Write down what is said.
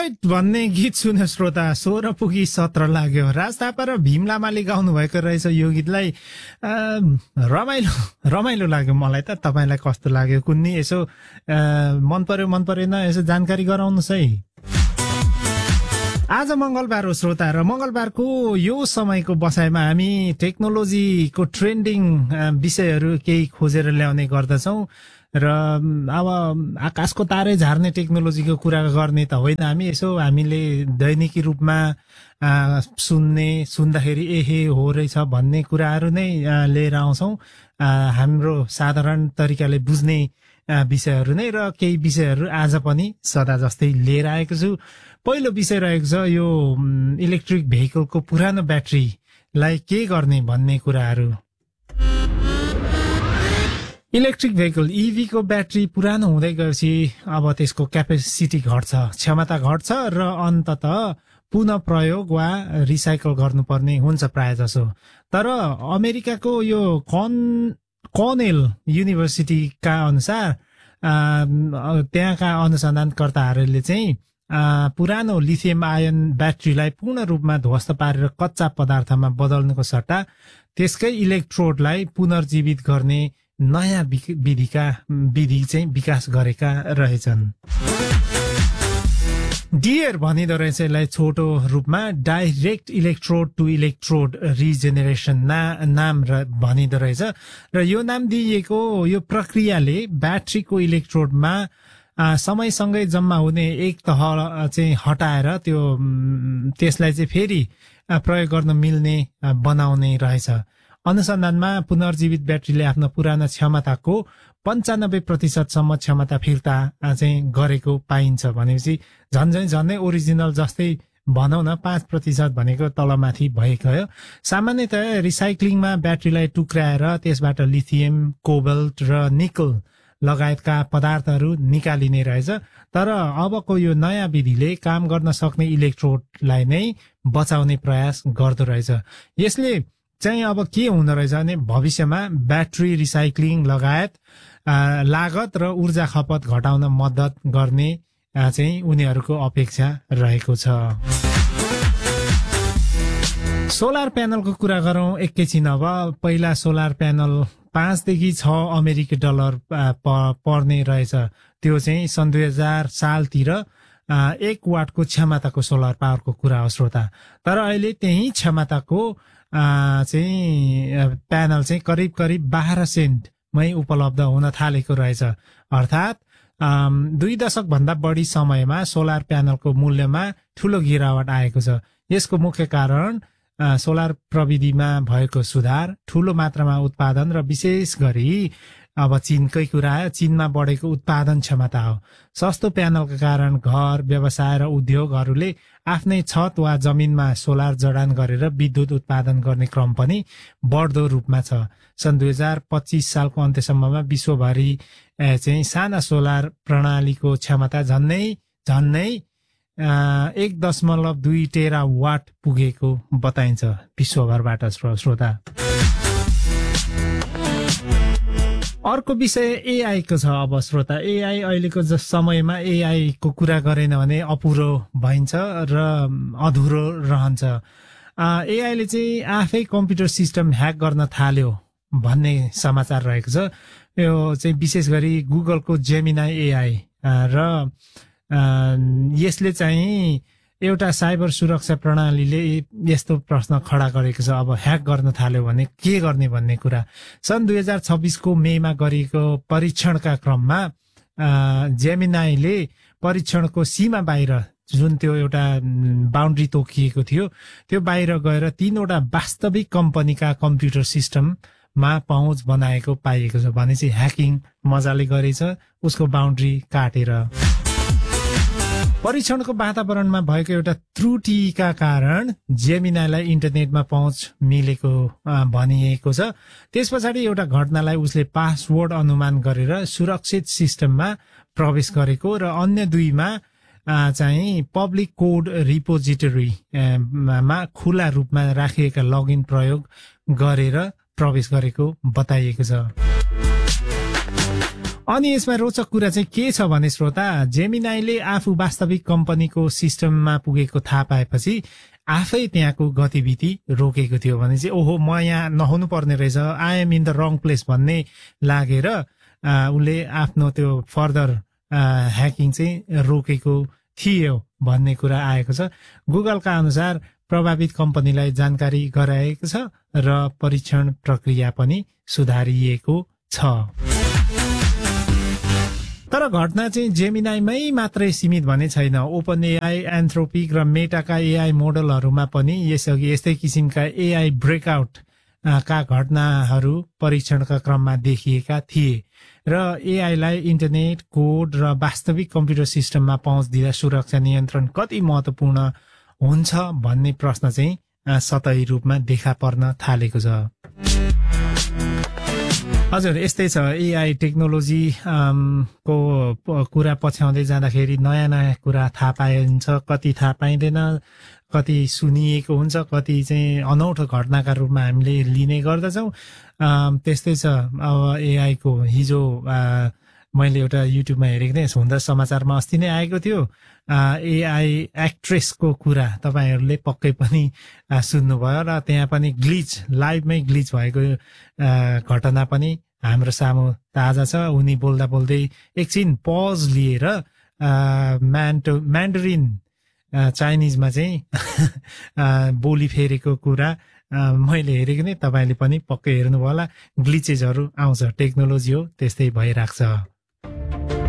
Right भन्ने गीत सुन्यो श्रोता 16 पुगी 17 लाग्यो। राज थापा र भीम लामाले गाउनु भएको रहेछ यो गीतलाई। रमाइलो लाग्यो मलाई त। तपाईलाई कस्तो लाग्यो कुन्नी? यसो मन परेन यसो जानकारी गराउनुस् है। आज मंगलबार हो श्रोता, र मंगलबारको यो समयको बसाइमा हामी टेक्नोलोजीको ट्रेन्डिङ विषयहरू केही खोजेर ल्याउने गर्दछौं। र अब आकाशको तारै झार्ने टेक्नोलोजीको कुरा गर्ने त होइन हामी, यसो हामीले दैनिकी रूपमा सुन्दाखेरि एहे हो रहेछ भन्ने कुराहरू नै लिएर आउँछौं। हाम्रो साधारण तरिकाले बुझ्ने विषयहरू नै, र केही विषयहरू आज पनि सदा जस्तै लिएर आएको छु। पहिलो विषय रहेको छ यो इलेक्ट्रिक भेहिकलको पुरानो ब्याट्रीलाई के गर्ने भन्ने कुराहरू। इलेक्ट्रिक भेहिकल ईभी को ब्याट्री पुरानो हुँदै गएपछि अब त्यसको क्यापेसिटी घट्छ, क्षमता घट्छ र अन्ततः पुनः प्रयोग वा रिसाइकल गर्नुपर्ने हुन्छ प्राय जसो। तर अमेरिकाको यो कर्नेल युनिभर्सिटीका अनुसार त्यहाँका अनुसन्धानकर्ताहरूले चाहिँ पुरानो लिथियम आयन ब्याट्रीलाई पूर्ण रूपमा ध्वस्त पारेर कच्चा पदार्थमा बदल्नुको सट्टा त्यसकै इलेक्ट्रोडलाई पुनर्जीवित गर्ने नयाँ विधि चाहिँ विकास गरेका रहेछन्। डिएर भनिदो रहेछ यसलाई छोटो रूपमा, डाइरेक्ट इलेक्ट्रोड टु इलेक्ट्रोड रिजेनेरेसन नाम भनिदो रहेछ। र यो नाम दिइएको यो प्रक्रियाले ब्याट्रीको इलेक्ट्रोडमा समयसँगै जम्मा हुने एक तह चाहिँ हटाएर त्यसलाई चाहिँ फेरि प्रयोग गर्न मिल्ने बनाउने रहेछ। अनुसन्धानमा पुनर्जीवित ब्याट्रीले आफ्नो पुरानो क्षमताको 95% सम्म क्षमता फिर्ता चाहिँ गरेको पाइन्छ भनेपछि झन्झै ओरिजिनल जस्तै भनौं न 5% भनेको तलमाथि भएको हो। सामान्यतया रिसाइक्लिङमा ब्याट्रीलाई टुक्राएर त्यसबाट लिथियम, कोबाल्ट र निकल लगायतका पदार्थहरू निकालिने रहेछ। तर अबको यो नयाँ विधिले काम गर्न सक्ने इलेक्ट्रोडलाई नै बचाउने प्रयास गर्दो रहेछ। यसले चाहिँ अब के हुँदो रहेछ भने भविष्यमा ब्याट्री रिसाइक्लिङ लगायत लागत र ऊर्जा खपत घटाउन मद्दत गर्ने चाहिँ उनीहरूको अपेक्षा रहेको छ। सोलर प्यानलको कुरा गरौं एकैछिन। अब पहिला सोलर प्यानल 5 देखि 6 अमेरिकी डलर पर्ने रहेछ। त्यो चाहिँ सन् 2000 सालतिर 1 वाटको क्षमताको सोलर पावरको कुरा हो श्रोता। तर अहिले त्यही क्षमताको चाहिँ प्यानल चाहिँ करिब 12 सेन्टमै उपलब्ध हुन थालेको रहेछ। अर्थात् 2 दशक भन्दा बढी समयमा सोलर प्यानलको मूल्यमा ठूलो गिरावट आएको छ। यसको मुख्य कारण सोलर प्रविधिमा भएको सुधार, ठूलो मात्रामा उत्पादन र विशेष गरी अब चीनकै कुरा आयो, चीनमा बढेको उत्पादन क्षमता हो। सस्तो प्यानलका कारण घर, व्यवसाय र उद्योगहरूले आफ्नै छत वा जमिनमा सोलर जडान गरेर विद्युत उत्पादन गर्ने क्रम पनि बढ्दो रूपमा छ। सन् 2025 सालको अन्त्यसम्ममा विश्वभरि चाहिँ साना सोलर प्रणालीको क्षमता झन्नै 1.2 टेरावाट पुगेको बताइन्छ विश्वभरबाट श्रोता। अर्को विषय एआई को छ अब श्रोता। एआई अहिलेको समयमा एआई को कुरा गरेन भने अपुरो भइन्छ र अधुरो रहन्छ। एआईले चाहिँ आफै कम्प्युटर सिस्टम ह्याक गर्न थाल्यो भन्ने समाचार रहेको छ। यो चाहिँ विशेष गरी गुगलको जेमिनाई एआई र यसले चाहिँ एउटा साइबर सुरक्षा प्रणालीले यस्तो प्रश्न खडा गरेको छ, अब ह्याक गर्न थाल्यो भने के गर्ने भन्ने कुरा। सन् 2026 को मेमा गरिएको परीक्षणका क्रममा जेमिनाईले परीक्षणको सीमा बाहिर जुन त्यो एउटा बााउन्ड्री तोकिएको थियो त्यो बाहिर गएर 3वटा वास्तविक कम्पनीका कम्प्युटर सिस्टममा पहुँच बनाएको पाइएको छ। भनेपछि ह्याकिङ मजाले गरेछ उसको बााउन्ड्री काटेर। परीक्षणको वातावरणमा भएको एउटा त्रुटिका कारण जेमिनाईलाई इन्टरनेटमा पहुँच मिलेको भनिएको छ। त्यस पछाडि एउटा घटनालाई उसले पासवर्ड अनुमान गरेर सुरक्षित सिस्टममा प्रवेश गरेको र अन्य 2मा चाहिँ पब्लिक कोड रिपोजिटरीमा खुला रूपमा राखिएका लगइन प्रयोग गरेर प्रवेश गरेको बताइएको छ। अनि यसमा रोचक कुरा चाहिँ के छ भने श्रोता, जेमिनाईले आफू वास्तविक कम्पनीको सिस्टममा पुगेको थाहा पाएपछि आफै त्यहाँको गतिविधि रोकेको थियो भने चाहिँ ओहो म यहाँ नहुनु पर्ने रहेछ, I am in the wrong place भन्ने लागेर उसले आफ्नो त्यो फर्दर ह्याकिङ चाहिँ रोकेको थियो भन्ने कुरा आएको छ। गुगलका अनुसार प्रभावित कम्पनीलाई जानकारी गराएको छ र परीक्षण प्रक्रिया पनि सुधारिएको छ। तर घटना चाहिँ जेमिनाईमै मात्रै सीमित भने छैन। ओपन एआई, एन्थ्रोपिक र मेटाका एआई मोडलहरूमा पनि यसअघि यस्तै किसिमका एआई ब्रेकआउट का घटनाहरू परीक्षणका क्रममा देखिएका थिए र एआईलाई इन्टरनेट, कोड र वास्तविक कम्प्युटर सिस्टममा पहुँच दिँदा सुरक्षा नियन्त्रण कति महत्त्वपूर्ण हुन्छ भन्ने प्रश्न चाहिँ सतही रूपमा देखा पर्न थालेको छ। हजुर, यस्तै छ एआई टेक्नोलोजी को कुरा पछ्याउँदै जाँदाखेरि नयाँ नयाँ कुरा थाहा पाइन्छ, कति थाहा पाइँदैन, कति सुनिएको हुन्छ, कति चाहिँ अनौठो घटनाका रूपमा हामीले लिने गर्दछौँ। त्यस्तै छ अब एआई को हिजो मैले एउटा युट्युबमा हेरेको थिएँ, सुन्दर समाचारमा अस्ति नै आएको थियो। एआई एक्ट्रेसको कुरा तपाईँहरूले पक्कै पनि सुन्नुभयो र त्यहाँ पनि ग्लिच, लाइभमै ग्लिच भएको घटना पनि हाम्रो सामु ताजा छ। उनी बोल्दा बोल्दै एकछिन पज लिएर म्यान्डरिन चाइनिजमा चाहिँ बोली फेरेको कुरा मैले हेरेको नि, तपाईँले पनि पक्कै हेर्नुभयो होला। ग्लिचेसहरू आउँछ, टेक्नोलोजी हो, त्यस्तै भइरहेको छ।